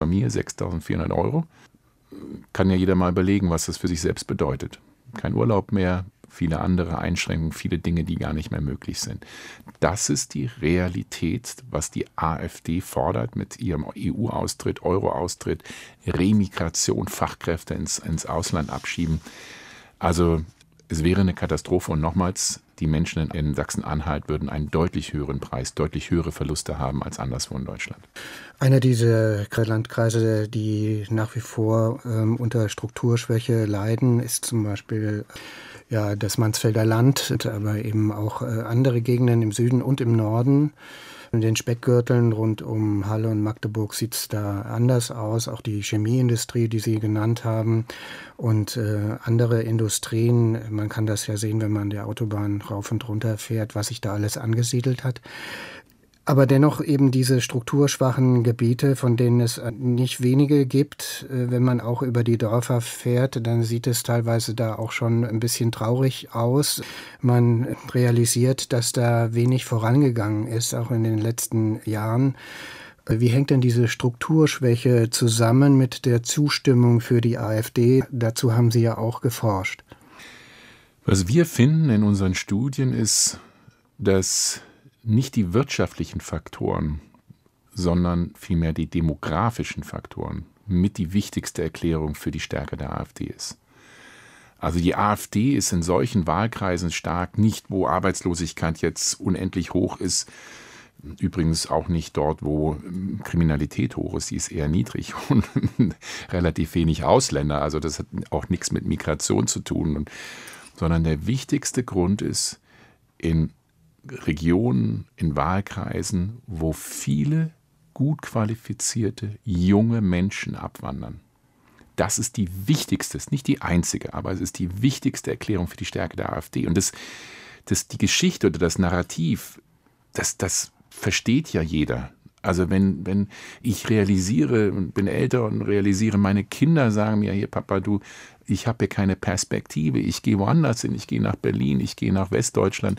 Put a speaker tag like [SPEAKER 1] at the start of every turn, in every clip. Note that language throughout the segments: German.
[SPEAKER 1] Familie 6.400 €. Kann ja jeder mal überlegen, was das für sich selbst bedeutet. Kein Urlaub mehr, viele andere Einschränkungen, viele Dinge, die gar nicht mehr möglich sind. Das ist die Realität, was die AfD fordert mit ihrem EU-Austritt, Euro-Austritt, Remigration, Fachkräfte ins Ausland abschieben. Also es wäre eine Katastrophe und nochmals, die Menschen in Sachsen-Anhalt würden einen deutlich höheren Preis, deutlich höhere Verluste haben als anderswo in Deutschland.
[SPEAKER 2] Einer dieser Landkreise, die nach wie vor unter Strukturschwäche leiden, ist zum Beispiel das Mansfelder Land, aber eben auch andere Gegenden im Süden und im Norden. In den Speckgürteln rund um Halle und Magdeburg sieht es da anders aus. Auch die Chemieindustrie, die Sie genannt haben, und andere Industrien. Man kann das ja sehen, wenn man der Autobahn rauf und runter fährt, was sich da alles angesiedelt hat. Aber dennoch eben diese strukturschwachen Gebiete, von denen es nicht wenige gibt. Wenn man auch über die Dörfer fährt, dann sieht es teilweise da auch schon ein bisschen traurig aus. Man realisiert, dass da wenig vorangegangen ist, auch in den letzten Jahren. Wie hängt denn diese Strukturschwäche zusammen mit der Zustimmung für die AfD? Dazu haben Sie ja auch geforscht.
[SPEAKER 1] Was wir finden in unseren Studien ist, dass nicht die wirtschaftlichen Faktoren, sondern vielmehr die demografischen Faktoren mit die wichtigste Erklärung für die Stärke der AfD ist. Also die AfD ist in solchen Wahlkreisen stark, nicht wo Arbeitslosigkeit jetzt unendlich hoch ist, übrigens auch nicht dort, wo Kriminalität hoch ist, die ist eher niedrig und relativ wenig Ausländer, also das hat auch nichts mit Migration zu tun, sondern der wichtigste Grund ist in Regionen, in Wahlkreisen, wo viele gut qualifizierte junge Menschen abwandern. Das ist die wichtigste, nicht die einzige, aber es ist die wichtigste Erklärung für die Stärke der AfD. Und die Geschichte oder das Narrativ, das versteht ja jeder. Also wenn ich bin älter und realisiere, meine Kinder sagen mir, hier Papa, ich habe hier keine Perspektive, ich gehe woanders hin, ich gehe nach Berlin, ich gehe nach Westdeutschland.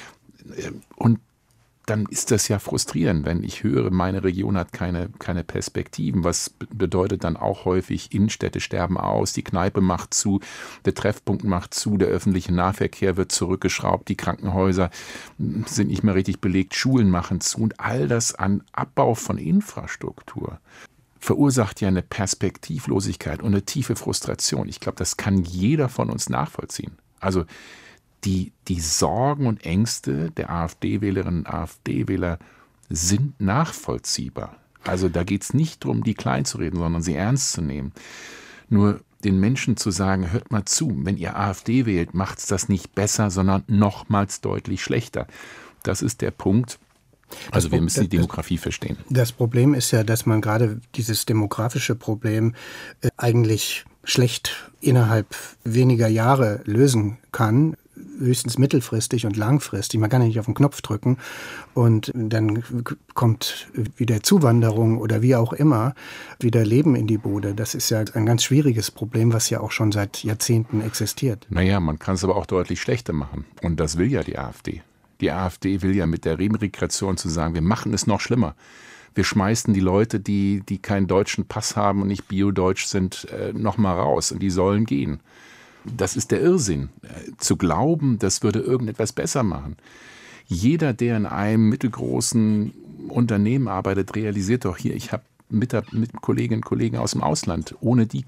[SPEAKER 1] Und dann ist das ja frustrierend, wenn ich höre, meine Region hat keine Perspektiven. Was bedeutet dann auch häufig, Innenstädte sterben aus, die Kneipe macht zu, der Treffpunkt macht zu, der öffentliche Nahverkehr wird zurückgeschraubt, die Krankenhäuser sind nicht mehr richtig belegt, Schulen machen zu. Und all das an Abbau von Infrastruktur verursacht ja eine Perspektivlosigkeit und eine tiefe Frustration. Ich glaube, das kann jeder von uns nachvollziehen. Also die Sorgen und Ängste der AfD-Wählerinnen und AfD-Wähler sind nachvollziehbar. Also da geht es nicht darum, die klein zu reden, sondern sie ernst zu nehmen. Nur den Menschen zu sagen, hört mal zu, wenn ihr AfD wählt, macht es das nicht besser, sondern nochmals deutlich schlechter. Das ist der Punkt. Also wir müssen die Demografie verstehen.
[SPEAKER 2] Das Problem ist ja, dass man gerade dieses demografische Problem eigentlich schlecht innerhalb weniger Jahre lösen kann. Höchstens mittelfristig und langfristig. Man kann ja nicht auf den Knopf drücken und dann kommt wieder Zuwanderung oder wie auch immer, wieder Leben in die Bude. Das ist ja ein ganz schwieriges Problem, was ja auch schon seit Jahrzehnten existiert.
[SPEAKER 1] Naja, man kann es aber auch deutlich schlechter machen. Und das will ja die AfD. Die AfD will ja mit der Remigration zu sagen, wir machen es noch schlimmer. Wir schmeißen die Leute, die keinen deutschen Pass haben und nicht biodeutsch sind, noch mal raus und die sollen gehen. Das ist der Irrsinn, zu glauben, das würde irgendetwas besser machen. Jeder, der in einem mittelgroßen Unternehmen arbeitet, realisiert doch hier, ich habe mit Kolleginnen und Kollegen aus dem Ausland. Ohne die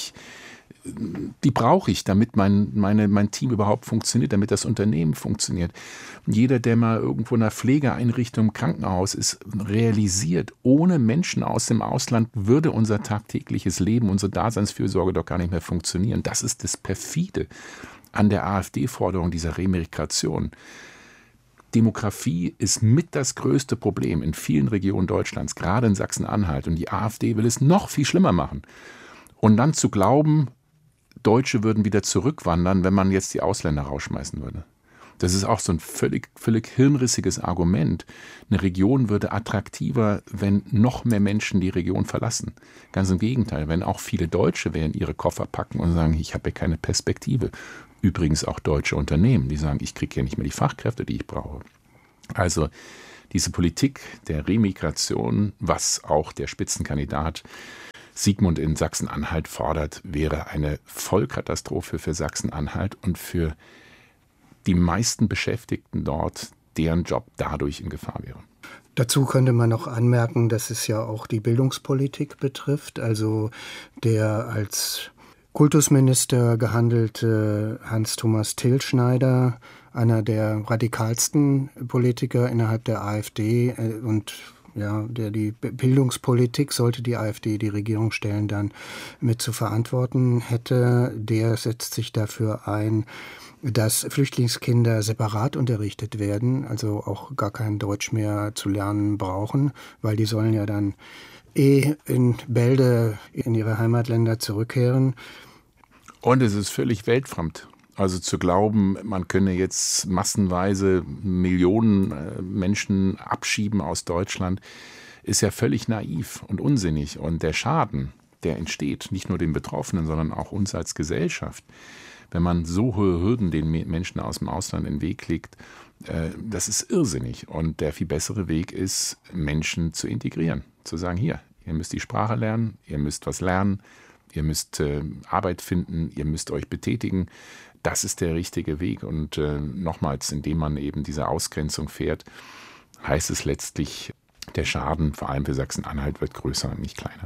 [SPEAKER 1] die brauche ich, damit mein Team überhaupt funktioniert, damit das Unternehmen funktioniert. Jeder, der mal irgendwo in einer Pflegeeinrichtung im Krankenhaus ist, realisiert, ohne Menschen aus dem Ausland würde unser tagtägliches Leben, unsere Daseinsfürsorge doch gar nicht mehr funktionieren. Das ist das Perfide an der AfD-Forderung dieser Remigration. Demografie ist mit das größte Problem in vielen Regionen Deutschlands, gerade in Sachsen-Anhalt. Und die AfD will es noch viel schlimmer machen. Und dann zu glauben, Deutsche würden wieder zurückwandern, wenn man jetzt die Ausländer rausschmeißen würde. Das ist auch so ein völlig hirnrissiges Argument. Eine Region würde attraktiver, wenn noch mehr Menschen die Region verlassen. Ganz im Gegenteil, wenn auch viele Deutsche werden ihre Koffer packen und sagen, ich habe hier keine Perspektive. Übrigens auch deutsche Unternehmen, die sagen, ich kriege hier nicht mehr die Fachkräfte, die ich brauche. Also diese Politik der Remigration, was auch der Spitzenkandidat Sigmund in Sachsen-Anhalt fordert, wäre eine Vollkatastrophe für Sachsen-Anhalt und für die meisten Beschäftigten dort, deren Job dadurch in Gefahr wäre.
[SPEAKER 2] Dazu könnte man noch anmerken, dass es ja auch die Bildungspolitik betrifft. Also der als Kultusminister gehandelte Hans-Thomas Tilschneider, einer der radikalsten Politiker innerhalb der AfD und ja, die Bildungspolitik, sollte die AfD die Regierung stellen, dann mit zu verantworten hätte, der setzt sich dafür ein, dass Flüchtlingskinder separat unterrichtet werden, also auch gar kein Deutsch mehr zu lernen brauchen, weil die sollen ja dann in Bälde in ihre Heimatländer zurückkehren.
[SPEAKER 1] Und es ist völlig weltfremd. Also zu glauben, man könne jetzt massenweise Millionen Menschen abschieben aus Deutschland, ist ja völlig naiv und unsinnig. Und der Schaden, der entsteht, nicht nur den Betroffenen, sondern auch uns als Gesellschaft, wenn man so hohe Hürden den Menschen aus dem Ausland in den Weg legt, das ist irrsinnig. Und der viel bessere Weg ist, Menschen zu integrieren. Zu sagen, hier, ihr müsst die Sprache lernen, ihr müsst was lernen, ihr müsst Arbeit finden, ihr müsst euch betätigen. Das ist der richtige Weg. Und nochmals, indem man eben diese Ausgrenzung fährt, heißt es letztlich, der Schaden, vor allem für Sachsen-Anhalt, wird größer und nicht kleiner.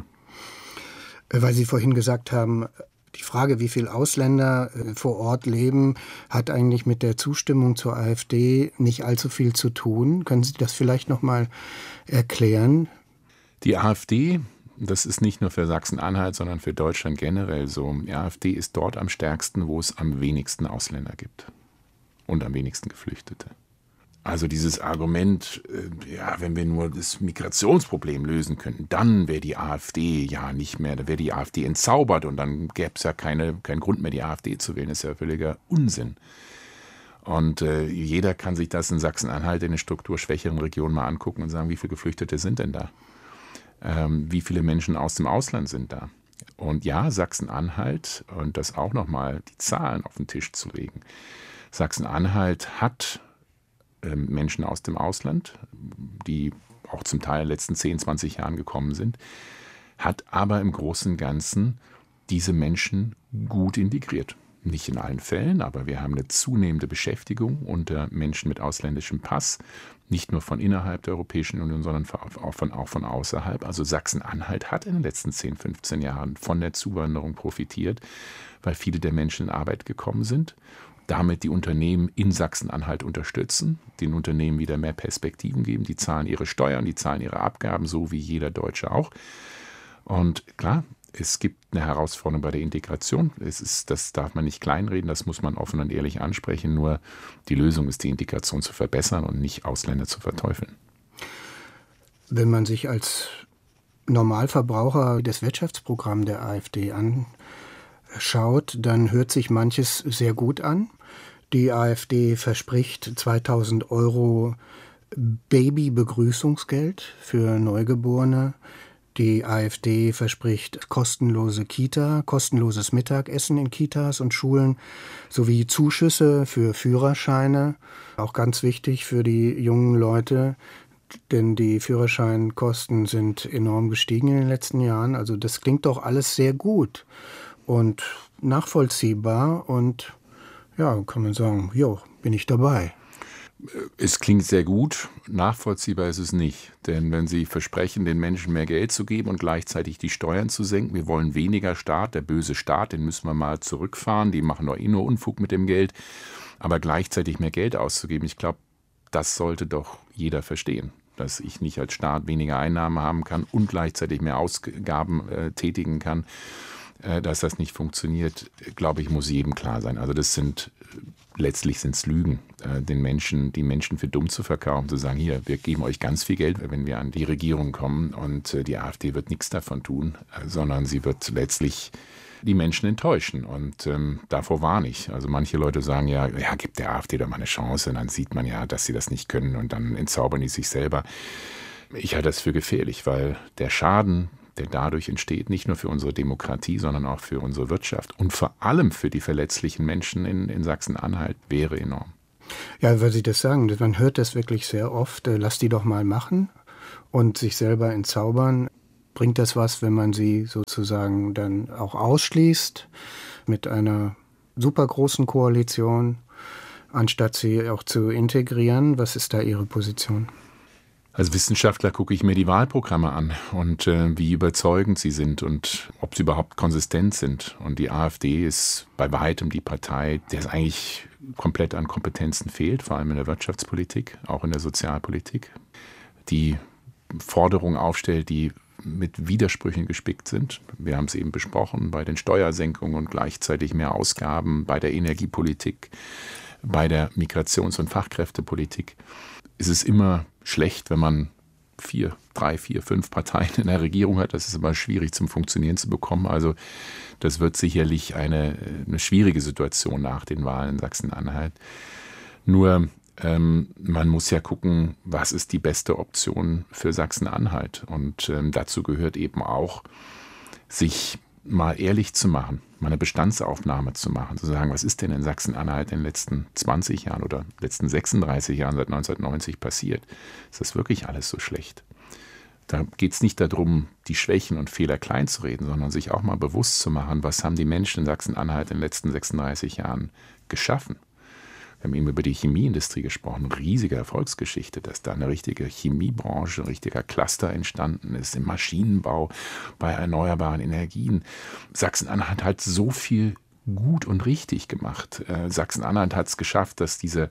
[SPEAKER 2] Weil Sie vorhin gesagt haben, die Frage, wie viele Ausländer vor Ort leben, hat eigentlich mit der Zustimmung zur AfD nicht allzu viel zu tun. Können Sie das vielleicht noch mal erklären?
[SPEAKER 1] Die AfD, das ist nicht nur für Sachsen-Anhalt, sondern für Deutschland generell so. Die AfD ist dort am stärksten, wo es am wenigsten Ausländer gibt und am wenigsten Geflüchtete. Also dieses Argument, wenn wir nur das Migrationsproblem lösen könnten, dann wäre die AfD ja nicht mehr, da wäre die AfD entzaubert und dann gäbe es ja keinen Grund mehr, die AfD zu wählen. Das ist ja völliger Unsinn. Und jeder kann sich das in Sachsen-Anhalt in den strukturschwächeren Regionen mal angucken und sagen, wie viele Geflüchtete sind denn da? Wie viele Menschen aus dem Ausland sind da? Und ja, Sachsen-Anhalt, und das auch nochmal die Zahlen auf den Tisch zu legen. Sachsen-Anhalt hat Menschen aus dem Ausland, die auch zum Teil in den letzten 10, 20 Jahren gekommen sind, hat aber im Großen und Ganzen diese Menschen gut integriert. Nicht in allen Fällen, aber wir haben eine zunehmende Beschäftigung unter Menschen mit ausländischem Pass, nicht nur von innerhalb der Europäischen Union, sondern auch von außerhalb. Also Sachsen-Anhalt hat in den letzten 10, 15 Jahren von der Zuwanderung profitiert, weil viele der Menschen in Arbeit gekommen sind, damit die Unternehmen in Sachsen-Anhalt unterstützen, den Unternehmen wieder mehr Perspektiven geben, die zahlen ihre Steuern, die zahlen ihre Abgaben, so wie jeder Deutsche auch. Und klar, es gibt eine Herausforderung bei der Integration. Das darf man nicht kleinreden, das muss man offen und ehrlich ansprechen. Nur die Lösung ist, die Integration zu verbessern und nicht Ausländer zu verteufeln.
[SPEAKER 2] Wenn man sich als Normalverbraucher das Wirtschaftsprogramm der AfD anschaut, dann hört sich manches sehr gut an. Die AfD verspricht 2.000 € Babybegrüßungsgeld für Neugeborene. Die AfD verspricht kostenlose Kita, kostenloses Mittagessen in Kitas und Schulen sowie Zuschüsse für Führerscheine. Auch ganz wichtig für die jungen Leute, denn die Führerscheinkosten sind enorm gestiegen in den letzten Jahren. Also das klingt doch alles sehr gut und nachvollziehbar und ja, kann man sagen, jo, bin ich dabei.
[SPEAKER 1] Es klingt sehr gut, nachvollziehbar ist es nicht. Denn wenn Sie versprechen, den Menschen mehr Geld zu geben und gleichzeitig die Steuern zu senken, wir wollen weniger Staat, der böse Staat, den müssen wir mal zurückfahren, die machen doch nur Unfug mit dem Geld, aber gleichzeitig mehr Geld auszugeben, ich glaube, das sollte doch jeder verstehen, dass ich nicht als Staat weniger Einnahmen haben kann und gleichzeitig mehr Ausgaben tätigen kann. Dass das nicht funktioniert, glaube ich, muss jedem klar sein. Also letztlich sind es Lügen, die Menschen für dumm zu verkaufen, zu sagen, hier, wir geben euch ganz viel Geld, wenn wir an die Regierung kommen und die AfD wird nichts davon tun, sondern sie wird letztlich die Menschen enttäuschen und davor warne ich. Also manche Leute sagen ja, gibt der AfD doch mal eine Chance, und dann sieht man ja, dass sie das nicht können und dann entzaubern die sich selber. Ich halte das für gefährlich, weil der Schaden, der dadurch entsteht, nicht nur für unsere Demokratie, sondern auch für unsere Wirtschaft und vor allem für die verletzlichen Menschen in Sachsen-Anhalt, wäre enorm.
[SPEAKER 2] Ja, weil Sie das sagen, man hört das wirklich sehr oft, lass die doch mal machen und sich selber entzaubern. bringt das was, wenn man sie sozusagen dann auch ausschließt mit einer super großen Koalition, anstatt sie auch zu integrieren? Was ist da Ihre Position?
[SPEAKER 1] Als Wissenschaftler gucke ich mir die Wahlprogramme an und wie überzeugend sie sind und ob sie überhaupt konsistent sind. Und die AfD ist bei weitem die Partei, der es eigentlich komplett an Kompetenzen fehlt, vor allem in der Wirtschaftspolitik, auch in der Sozialpolitik, die Forderungen aufstellt, die mit Widersprüchen gespickt sind. Wir haben es eben besprochen, bei den Steuersenkungen und gleichzeitig mehr Ausgaben, bei der Energiepolitik, bei der Migrations- und Fachkräftepolitik. Es ist immer schlecht, wenn man 3, 4, 5 Parteien in der Regierung hat. Das ist immer schwierig zum Funktionieren zu bekommen. Also das wird sicherlich eine schwierige Situation nach den Wahlen in Sachsen-Anhalt. Nur man muss ja gucken, was ist die beste Option für Sachsen-Anhalt. Und dazu gehört eben auch, sich mal ehrlich zu machen, mal eine Bestandsaufnahme zu machen, zu sagen, was ist denn in Sachsen-Anhalt in den letzten 20 Jahren oder letzten 36 Jahren seit 1990 passiert? Ist das wirklich alles so schlecht? Da geht es nicht darum, die Schwächen und Fehler klein zu reden, sondern sich auch mal bewusst zu machen, was haben die Menschen in Sachsen-Anhalt in den letzten 36 Jahren geschaffen. Wir haben eben über die Chemieindustrie gesprochen, eine riesige Erfolgsgeschichte, dass da eine richtige Chemiebranche, ein richtiger Cluster entstanden ist, im Maschinenbau, bei erneuerbaren Energien. Sachsen-Anhalt hat so viel gut und richtig gemacht. Sachsen-Anhalt hat es geschafft, dass dieser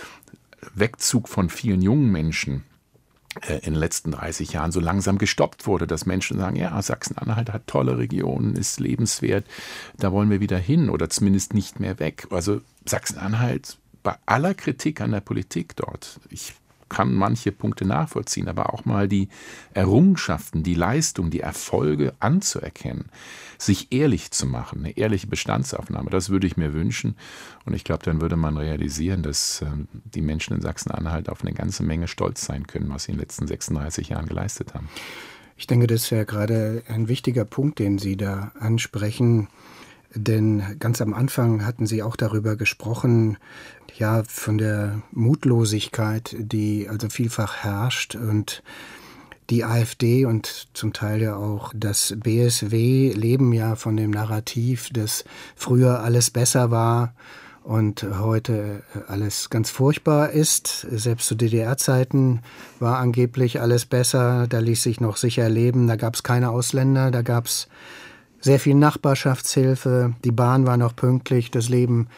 [SPEAKER 1] Wegzug von vielen jungen Menschen in den letzten 30 Jahren so langsam gestoppt wurde, dass Menschen sagen, ja, Sachsen-Anhalt hat tolle Regionen, ist lebenswert, da wollen wir wieder hin oder zumindest nicht mehr weg. Also Sachsen-Anhalt, bei aller Kritik an der Politik dort, ich kann manche Punkte nachvollziehen, aber auch mal die Errungenschaften, die Leistung, die Erfolge anzuerkennen, sich ehrlich zu machen, eine ehrliche Bestandsaufnahme, das würde ich mir wünschen. Und ich glaube, dann würde man realisieren, dass die Menschen in Sachsen-Anhalt auf eine ganze Menge stolz sein können, was sie in den letzten 36 Jahren geleistet haben.
[SPEAKER 2] Ich denke, das ist ja gerade ein wichtiger Punkt, den Sie da ansprechen. Denn ganz am Anfang hatten Sie auch darüber gesprochen, ja, von der Mutlosigkeit, die also vielfach herrscht. Und die AfD und zum Teil ja auch das BSW leben ja von dem Narrativ, dass früher alles besser war und heute alles ganz furchtbar ist. Selbst zu DDR-Zeiten war angeblich alles besser, da ließ sich noch sicher leben, da gab es keine Ausländer, da gab es sehr viel Nachbarschaftshilfe, die Bahn war noch pünktlich, das Leben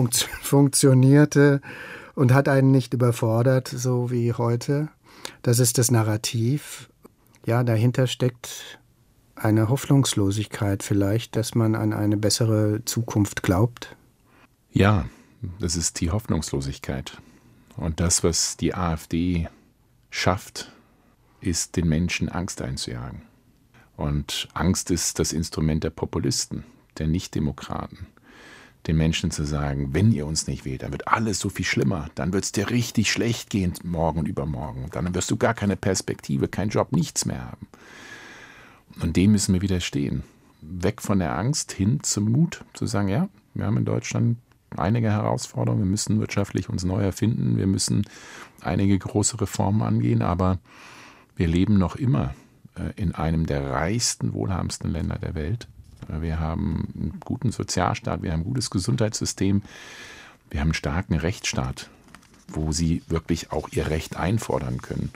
[SPEAKER 2] funktionierte und hat einen nicht überfordert, so wie heute. Das ist das Narrativ. Ja, dahinter steckt eine Hoffnungslosigkeit vielleicht, dass man an eine bessere Zukunft glaubt.
[SPEAKER 1] Ja, das ist die Hoffnungslosigkeit. Und das, was die AfD schafft, ist, den Menschen Angst einzujagen. Und Angst ist das Instrument der Populisten, der Nichtdemokraten, den Menschen zu sagen, wenn ihr uns nicht wählt, dann wird alles so viel schlimmer, dann wird es dir richtig schlecht gehen morgen und übermorgen, dann wirst du gar keine Perspektive, keinen Job, nichts mehr haben. Und dem müssen wir widerstehen. Weg von der Angst hin zum Mut, zu sagen, ja, wir haben in Deutschland einige Herausforderungen, wir müssen wirtschaftlich uns neu erfinden, wir müssen einige große Reformen angehen, aber wir leben noch immer in einem der reichsten, wohlhabendsten Länder der Welt. Wir haben einen guten Sozialstaat, wir haben ein gutes Gesundheitssystem, wir haben einen starken Rechtsstaat, wo sie wirklich auch ihr Recht einfordern können.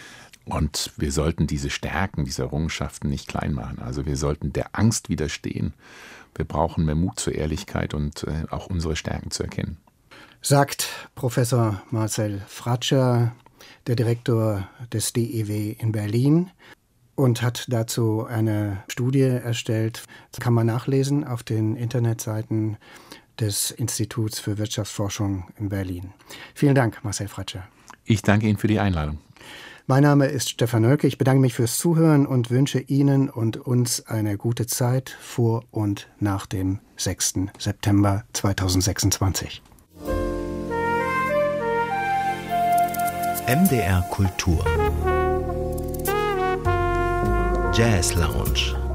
[SPEAKER 1] Und wir sollten diese Stärken, diese Errungenschaften nicht klein machen. Also wir sollten der Angst widerstehen. Wir brauchen mehr Mut zur Ehrlichkeit und auch unsere Stärken zu erkennen.
[SPEAKER 2] Sagt Professor Marcel Fratscher, der Direktor des DIW in Berlin, und hat dazu eine Studie erstellt. Das kann man nachlesen auf den Internetseiten des Instituts für Wirtschaftsforschung in Berlin. Vielen Dank, Marcel Fratscher.
[SPEAKER 1] Ich danke Ihnen für die Einladung.
[SPEAKER 2] Mein Name ist Stefan Nölke. Ich bedanke mich fürs Zuhören und wünsche Ihnen und uns eine gute Zeit vor und nach dem 6. September 2026.
[SPEAKER 3] MDR Kultur Jazz Lounge